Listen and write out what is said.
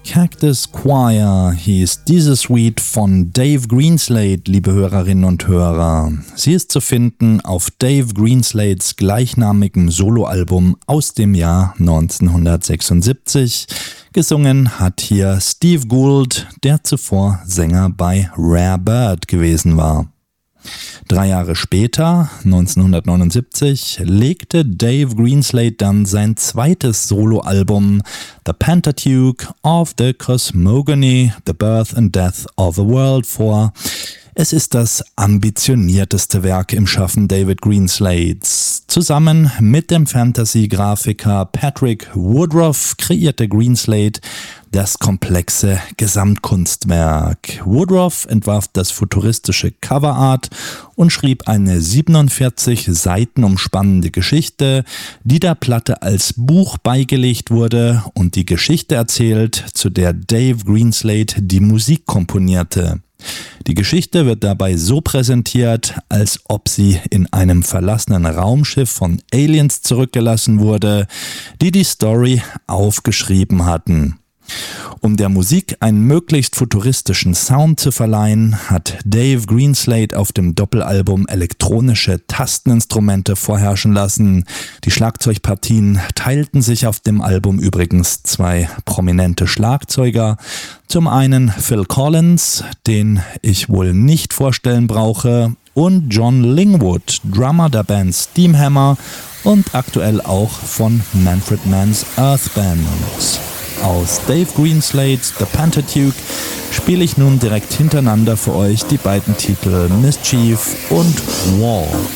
Cactus Choir hieß diese Suite von Dave Greenslade, liebe Hörerinnen und Hörer. Sie ist zu finden auf Dave Greenslades gleichnamigem Soloalbum aus dem Jahr 1976. Gesungen hat hier Steve Gould, der zuvor Sänger bei Rare Bird gewesen war. 3 Jahre später, 1979, legte Dave Greenslade dann sein zweites Soloalbum The Pentateuch of the Cosmogony, The Birth and Death of a World vor. Es ist das ambitionierteste Werk im Schaffen David Greenslades. Zusammen mit dem Fantasy-Grafiker Patrick Woodroffe kreierte Greenslade das komplexe Gesamtkunstwerk. Woodroffe entwarf das futuristische Coverart und schrieb eine 47 Seiten umspannende Geschichte, die der Platte als Buch beigelegt wurde und die Geschichte erzählt, zu der Dave Greenslade die Musik komponierte. Die Geschichte wird dabei so präsentiert, als ob sie in einem verlassenen Raumschiff von Aliens zurückgelassen wurde, die die Story aufgeschrieben hatten. Um der Musik einen möglichst futuristischen Sound zu verleihen, hat Dave Greenslade auf dem Doppelalbum elektronische Tasteninstrumente vorherrschen lassen. Die Schlagzeugpartien teilten sich auf dem Album übrigens 2 prominente Schlagzeuger. Zum einen Phil Collins, den ich wohl nicht vorstellen brauche, und John Lingwood, Drummer der Band Steamhammer und aktuell auch von Manfred Mann's Earth Band. Aus Dave Greenslades The Pentateuch spiele ich nun direkt hintereinander für euch die beiden Titel Mischief und War.